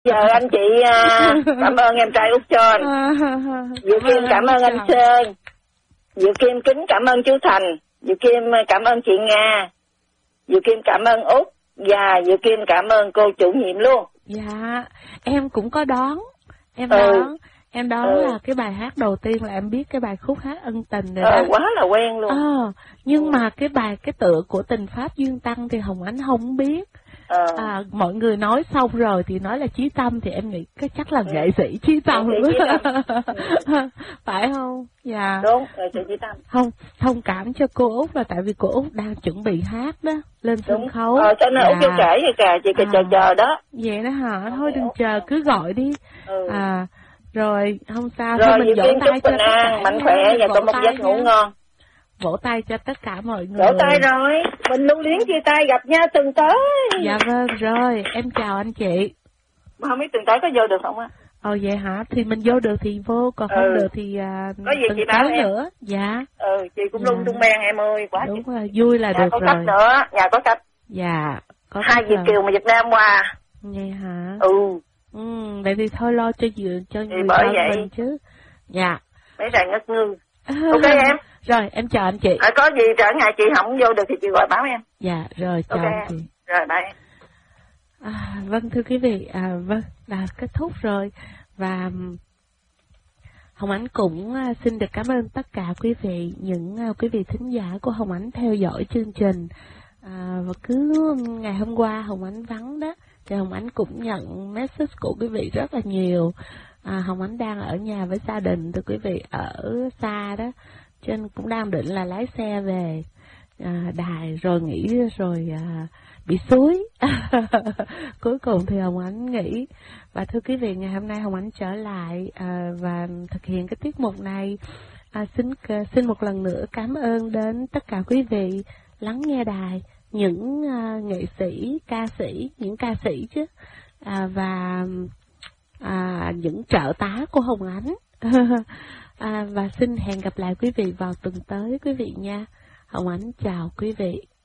giờ anh chị cảm ơn em trai út cho anh. Diệu Kim cảm ơn anh Sơn. Diệu Kim kính cảm ơn chú Thành. Diệu Kim cảm ơn chị Nga. Diệu Kim cảm ơn Út. Và Diệu Kim cảm ơn cô chủ nhiệm luôn. Dạ, em cũng có đoán. Em đoán là cái bài hát đầu tiên là em biết cái bài khúc hát ân tình rồi đó. Quá là quen luôn. Nhưng mà cái tựa của Tình Pháp Duyên Tăng thì Hồng Ánh không biết. Mọi người nói xong rồi thì nói là Chí Tâm, thì em nghĩ chắc là nghệ sĩ Chí Tâm. Phải không? Dạ. Đúng, nghệ sĩ Chí Tâm. Không, thông cảm cho cô Út là tại vì cô Út đang chuẩn bị hát đó, lên sân khấu. Cho nên Út kêu kể vậy kìa, chị chờ đó. Vậy đó hả? Thôi đừng chờ, cứ gọi đi. Rồi, không sao. Rồi, mình vỗ tay cho tất cả. Mạnh khỏe và có một giấc ngủ ngon. Vỗ tay cho tất cả mọi người. Vỗ tay rồi, mình lưu luyến chia tay, gặp nhau tuần tới. Dạ vâng, rồi, em chào anh chị. Mà không biết tuần tới có vô được không á? Vậy hả? Thì mình vô được thì vô, còn không được thì có gì chị báo em nữa. Dạ. Chị cũng lung tung men em ơi, quá. Đúng rồi, vui là được rồi. Nhà có cách nữa, nhà có cách. Dạ, có 2 Việt kiều mà Việt Nam qua. Nghe hả? Vậy thì thôi lo cho người bởi vậy mình chứ. Dạ. Mấy ràng ngất ngư. Ok em. Rồi, em chào anh chị. Có gì trở ngày chị không vô được thì chị gọi báo em. Dạ, rồi, chào anh chị. Rồi, bye em. Vâng, thưa quý vị, vâng, là kết thúc rồi. Và Hồng Ánh cũng xin được cảm ơn tất cả quý vị, những quý vị thính giả của Hồng Ánh theo dõi chương trình. Và cứ ngày hôm qua Hồng Ánh vắng đó, thì Hồng Ánh cũng nhận message của quý vị rất là nhiều. Hồng Ánh đang ở nhà với gia đình, thưa quý vị, ở xa đó, cho nên cũng đang định là lái xe về đài rồi nghỉ rồi bị xúi. Cuối cùng thì Hồng Ánh nghỉ. Và thưa quý vị, ngày hôm nay Hồng Ánh trở lại và thực hiện cái tiết mục này. Xin một lần nữa cảm ơn đến tất cả quý vị lắng nghe đài, những nghệ sĩ, những ca sĩ chứ, và những trợ tá của Hồng Ánh. Và xin hẹn gặp lại quý vị vào tuần tới quý vị nha. Hồng Ánh chào quý vị.